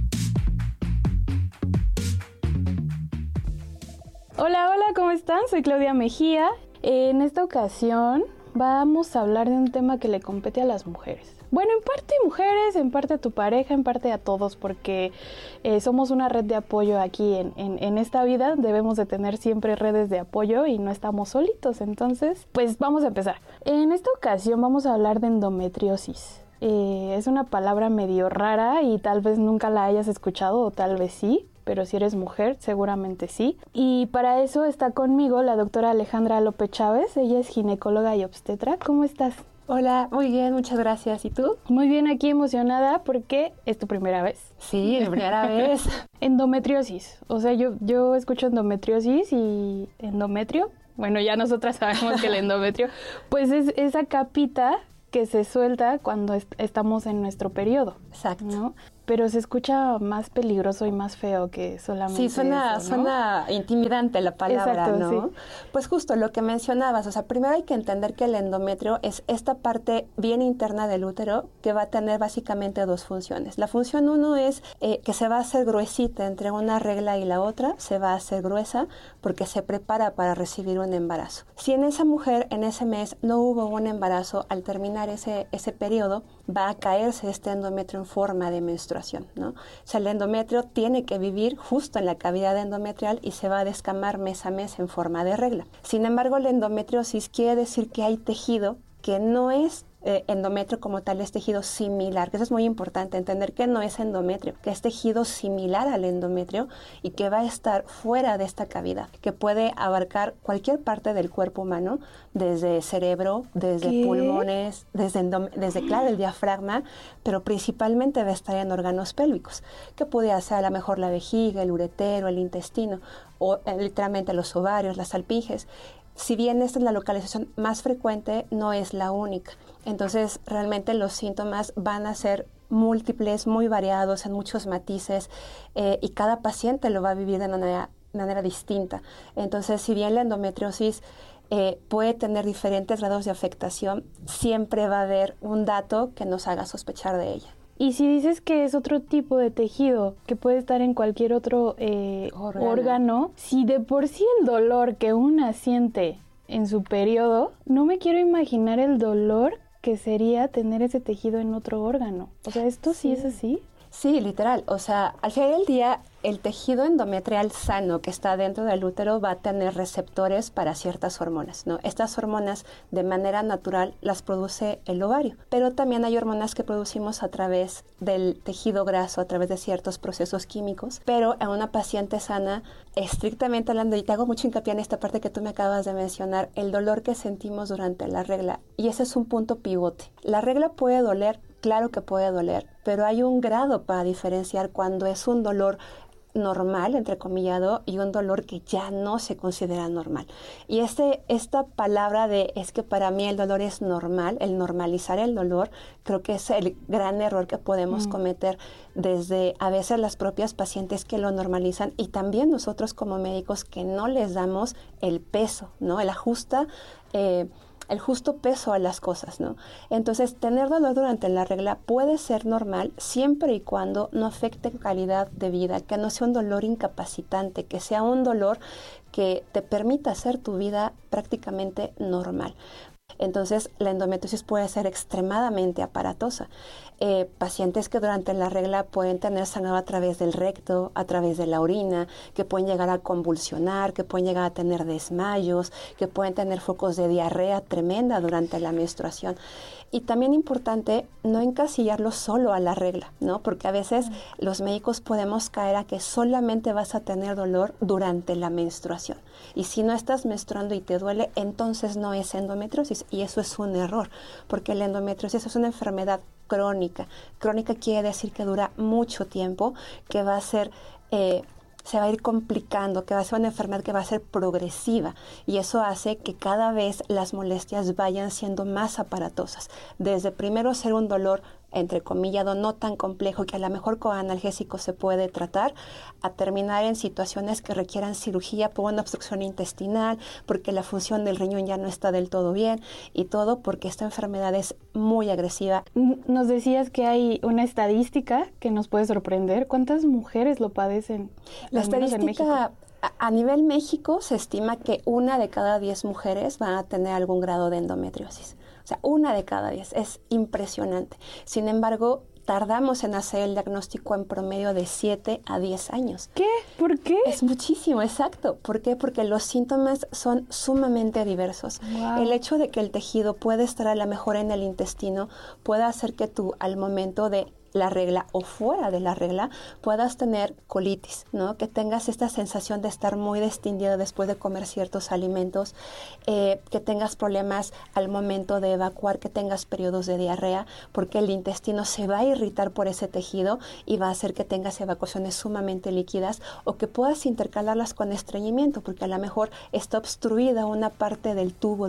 Hola, ¿cómo están? Soy Claudia Mejía. En esta ocasión vamos a hablar de un tema que le compete a las mujeres. Bueno, en parte mujeres, en parte a tu pareja, en parte a todos, porque somos una red de apoyo aquí en esta vida. Debemos de tener siempre redes de apoyo y no estamos solitos. Entonces, pues vamos a empezar. En esta ocasión vamos a hablar de endometriosis. Es una palabra medio rara y tal vez nunca la hayas escuchado o tal vez sí. Pero si eres mujer, seguramente sí. Y para eso está conmigo la doctora Alejandra López Chávez. Ella es ginecóloga y obstetra. ¿Cómo estás? Hola, muy bien, muchas gracias. ¿Y tú? Muy bien, aquí emocionada porque es tu primera vez. Sí, es primera vez. Endometriosis. O sea, yo escucho endometriosis y endometrio. Bueno, ya nosotras sabemos que el endometrio, pues es esa capita que se suelta cuando estamos en nuestro periodo. Exacto. ¿No? Pero se escucha más peligroso y más feo que solamente eso, ¿no? Suena intimidante la palabra, exacto, ¿no? Sí. Pues justo lo que mencionabas, o sea, primero hay que entender que el endometrio es esta parte bien interna del útero que va a tener básicamente dos funciones. La función 1 es que se va a hacer gruesita entre una regla y la otra, se va a hacer gruesa porque se prepara para recibir un embarazo. Si en esa mujer, en ese mes, no hubo un embarazo, al terminar ese periodo, va a caerse este endometrio en forma de menstruación, ¿no? O sea, el endometrio tiene que vivir justo en la cavidad endometrial y se va a descamar mes a mes en forma de regla. Sin embargo, la endometriosis quiere decir que hay tejido que no es endometrio como tal, es tejido similar, que eso es muy importante, entender que no es endometrio, que es tejido similar al endometrio y que va a estar fuera de esta cavidad, que puede abarcar cualquier parte del cuerpo humano, desde cerebro, desde pulmones, desde claro, el diafragma, pero principalmente va a estar en órganos pélvicos, que puede ser a lo mejor la vejiga, el uretero, el intestino, o literalmente los ovarios, las alpinges. Si bien esta es la localización más frecuente, no es la única. Entonces, realmente los síntomas van a ser múltiples, muy variados, en muchos matices, y cada paciente lo va a vivir de una manera distinta. Entonces, si bien la endometriosis puede tener diferentes grados de afectación, siempre va a haber un dato que nos haga sospechar de ella. Y si dices que es otro tipo de tejido, que puede estar en cualquier otro órgano, si de por sí el dolor que una siente en su periodo, no me quiero imaginar el dolor que sería tener ese tejido en otro órgano. O sea, ¿esto sí es así? Sí, literal. O sea, al final del día, el tejido endometrial sano que está dentro del útero va a tener receptores para ciertas hormonas, ¿no? Estas hormonas, de manera natural, las produce el ovario. Pero también hay hormonas que producimos a través del tejido graso, a través de ciertos procesos químicos. Pero en una paciente sana, estrictamente hablando, y te hago mucho hincapié en esta parte que tú me acabas de mencionar, el dolor que sentimos durante la regla. Y ese es un punto pivote. La regla puede doler. Claro que puede doler, pero hay un grado para diferenciar cuando es un dolor normal, entrecomillado, y un dolor que ya no se considera normal. Y esta palabra de es que para mí el dolor es normal, el normalizar el dolor, creo que es el gran error que podemos cometer desde a veces las propias pacientes que lo normalizan y también nosotros como médicos que no les damos el peso, ¿no? El justo peso a las cosas, ¿no? Entonces, tener dolor durante la regla puede ser normal siempre y cuando no afecte calidad de vida, que no sea un dolor incapacitante, que sea un dolor que te permita hacer tu vida prácticamente normal. Entonces, la endometriosis puede ser extremadamente aparatosa. Pacientes que durante la regla pueden tener sangrado a través del recto, a través de la orina, que pueden llegar a convulsionar, que pueden llegar a tener desmayos, que pueden tener focos de diarrea tremenda durante la menstruación. Y también importante no encasillarlo solo a la regla, ¿no? Porque a veces los médicos podemos caer a que solamente vas a tener dolor durante la menstruación. Y si no estás menstruando y te duele, entonces no es endometriosis. Y eso es un error, porque la endometriosis es una enfermedad crónica. Crónica quiere decir que dura mucho tiempo, que va a ser... se va a ir complicando, que va a ser una enfermedad que va a ser progresiva y eso hace que cada vez las molestias vayan siendo más aparatosas. Desde primero ser un dolor entrecomillado, no tan complejo, que a lo mejor con analgésico se puede tratar, a terminar en situaciones que requieran cirugía por una obstrucción intestinal, porque la función del riñón ya no está del todo bien, y todo porque esta enfermedad es muy agresiva. Nos decías que hay una estadística que nos puede sorprender. ¿Cuántas mujeres lo padecen? La estadística a nivel México se estima que 1 de cada 10 mujeres van a tener algún grado de endometriosis. O sea, 1 de cada 10. Es impresionante. Sin embargo, tardamos en hacer el diagnóstico en promedio de 7 a 10 años. ¿Qué? ¿Por qué? Es muchísimo, exacto. ¿Por qué? Porque los síntomas son sumamente diversos. Wow. El hecho de que el tejido puede estar a lo mejor en el intestino puede hacer que tú al momento de la regla o fuera de la regla puedas tener colitis, ¿no? Que tengas esta sensación de estar muy distendido después de comer ciertos alimentos, que tengas problemas al momento de evacuar, que tengas periodos de diarrea, porque el intestino se va a irritar por ese tejido y va a hacer que tengas evacuaciones sumamente líquidas, o que puedas intercalarlas con estreñimiento, porque a lo mejor está obstruida una parte del tubo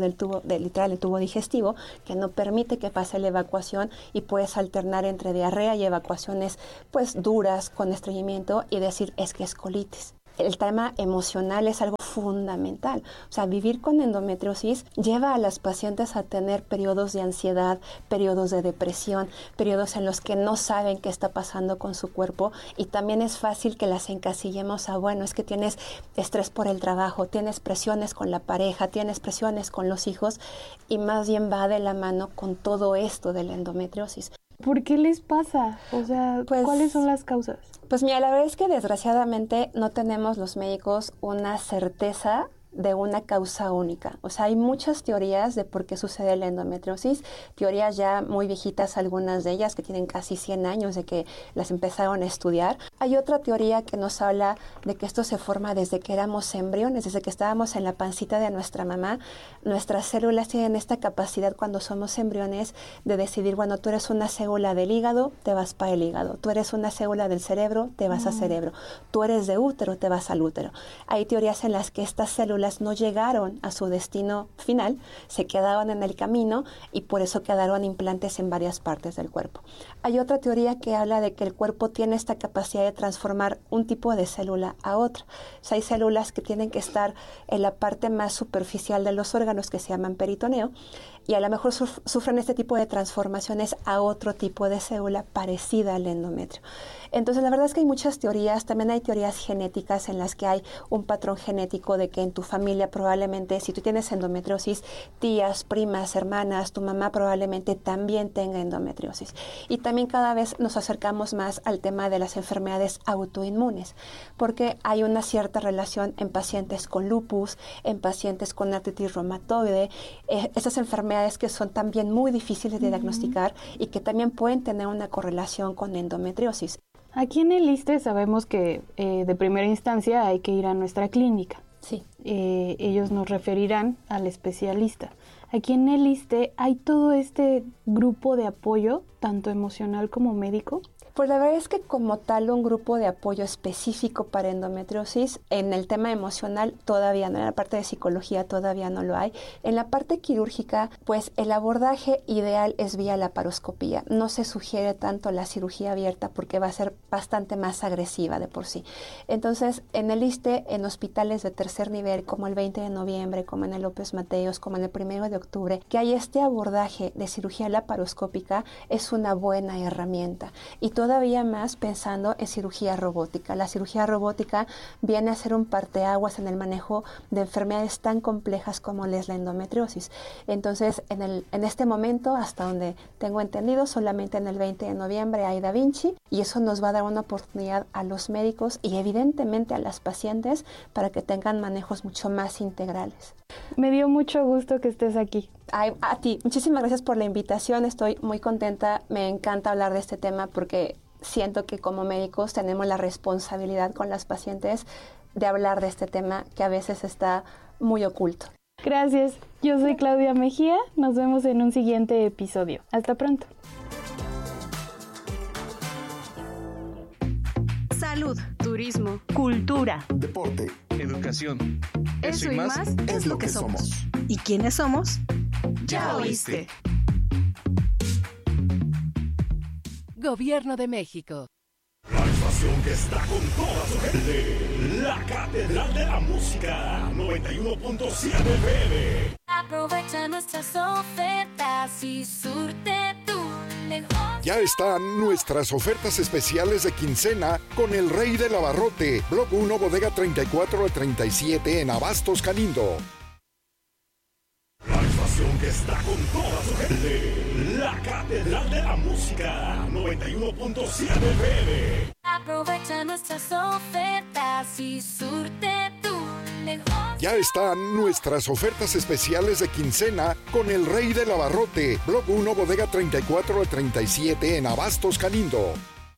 digestivo, que no permite que pase la evacuación, y puedes alternar entre diarrea y evacuaciones pues duras con estreñimiento y decir es que es colitis. El tema emocional es algo fundamental. O sea, vivir con endometriosis lleva a las pacientes a tener periodos de ansiedad, periodos de depresión, periodos en los que no saben qué está pasando con su cuerpo, y también es fácil que las encasillemos a, bueno, es que tienes estrés por el trabajo, tienes presiones con la pareja, tienes presiones con los hijos, y más bien va de la mano con todo esto de la endometriosis. ¿Por qué les pasa? O sea, ¿cuáles son las causas? Pues mira, la verdad es que desgraciadamente no tenemos los médicos una certeza de una causa única. O sea, hay muchas teorías de por qué sucede la endometriosis, teorías ya muy viejitas, algunas de ellas que tienen casi 100 años de que las empezaron a estudiar. Hay otra teoría que nos habla de que esto se forma desde que éramos embriones, desde que estábamos en la pancita de nuestra mamá. Nuestras células tienen esta capacidad cuando somos embriones de decidir, bueno, tú eres una célula del hígado, te vas para el hígado. Tú eres una célula del cerebro, te vas al cerebro. Tú eres de útero, te vas al útero. Hay teorías en las que estas células no llegaron a su destino final, se quedaron en el camino y por eso quedaron implantes en varias partes del cuerpo. Hay otra teoría que habla de que el cuerpo tiene esta capacidad de transformar un tipo de célula a otra. O sea, hay células que tienen que estar en la parte más superficial de los órganos, que se llaman peritoneo, y a lo mejor sufren este tipo de transformaciones a otro tipo de célula parecida al endometrio. Entonces, la verdad es que hay muchas teorías. También hay teorías genéticas en las que hay un patrón genético de que en tu familia probablemente, si tú tienes endometriosis, tías, primas, hermanas, tu mamá probablemente también tenga endometriosis. Y también cada vez nos acercamos más al tema de las enfermedades autoinmunes, porque hay una cierta relación en pacientes con lupus, en pacientes con artritis reumatoide, estas enfermedades que son también muy difíciles de diagnosticar y que también pueden tener una correlación con endometriosis. Aquí en el ISSSTE sabemos que de primera instancia hay que ir a nuestra clínica. Sí. Ellos nos referirán al especialista. Aquí en el ISSSTE hay todo este grupo de apoyo, tanto emocional como médico. Pues la verdad es que como tal un grupo de apoyo específico para endometriosis, en el tema emocional todavía no, en la parte de psicología todavía no lo hay. En la parte quirúrgica, pues el abordaje ideal es vía laparoscopía. No se sugiere tanto la cirugía abierta porque va a ser bastante más agresiva de por sí. Entonces, en el ISSSTE, en hospitales de tercer nivel, como el 20 de noviembre, como en el López Mateos, como en el 1 de octubre, que hay este abordaje de cirugía laparoscópica, es una buena herramienta. Y todavía más pensando en cirugía robótica. La cirugía robótica viene a ser un parteaguas en el manejo de enfermedades tan complejas como es la endometriosis. Entonces, en este momento, hasta donde tengo entendido, solamente en el 20 de noviembre hay Da Vinci, y eso nos va a dar una oportunidad a los médicos y evidentemente a las pacientes para que tengan manejos mucho más integrales. Me dio mucho gusto que estés aquí. Ay, a ti, muchísimas gracias por la invitación, estoy muy contenta, me encanta hablar de este tema porque siento que como médicos tenemos la responsabilidad con las pacientes de hablar de este tema que a veces está muy oculto. Gracias, yo soy Claudia Mejía, nos vemos en un siguiente episodio. Hasta pronto. Salud, turismo, cultura, deporte, educación. Eso y más es lo que somos. ¿Y quiénes somos? Ya oíste. Gobierno de México. La estación que está con toda su gente. La Catedral de la Música. 91.7 FM. Aprovecha nuestras ofertas y surte tu negocio. Ya están nuestras ofertas especiales de quincena con el Rey del Abarrote. Bloque 1, bodega 34 al 37 en Abastos, Calindo. La estación que está con toda su gente. La Catedral de la Música. 91.7 FM. Aprovecha nuestras ofertas y surte tu negocio. Ya están nuestras ofertas especiales de quincena con el Rey del Abarrote. Bloque 1, bodega 34 al 37 en Abastos, Calindo.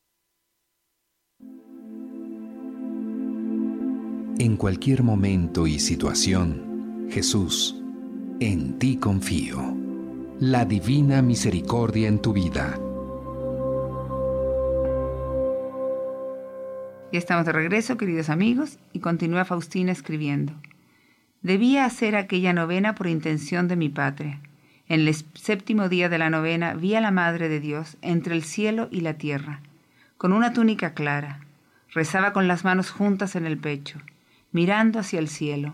En cualquier momento y situación, Jesús, en ti confío. La divina misericordia en tu vida. Ya estamos de regreso, queridos amigos, y continúa Faustina escribiendo. Debía hacer aquella novena por intención de mi patria. En el 7º día de la novena vi a la Madre de Dios entre el cielo y la tierra, con una túnica clara. Rezaba con las manos juntas en el pecho, mirando hacia el cielo.